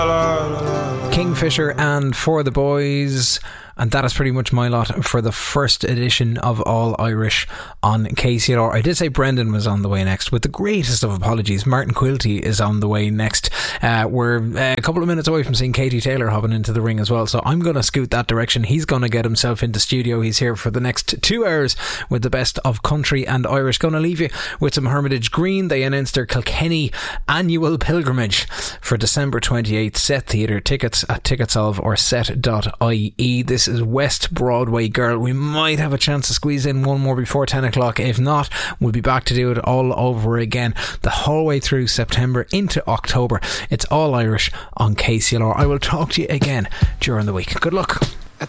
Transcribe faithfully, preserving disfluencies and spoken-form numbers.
Kingfisher and For the Boys. And that is pretty much my lot for the first edition of All Irish on K C L R. I did say Brendan was on the way next. With the greatest of apologies, Martin Quilty is on the way next. Uh, we're uh, a couple of minutes away from seeing Katie Taylor hopping into the ring as well, so I'm going to scoot that direction. He's going to get himself into studio. He's here for the next two hours with the best of country and Irish. Going to leave you with some Hermitage Green. They announced their Kilkenny annual pilgrimage for December twenty-eighth. Set Theatre. Tickets at Ticketsolve or set dot I E. This is West Broadway Girl. We might have a chance to squeeze in one more before ten o'clock. If not, we'll be back to do it all over again the whole way through September into October. It's All Irish on K C L R. I will talk to you again during the week. Good luck.